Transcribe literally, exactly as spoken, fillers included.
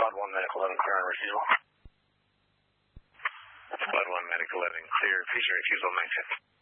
Squad one, Medical eleven, clear on refusal. Squad one, Medical eleven, clear, please refusal, nine ten.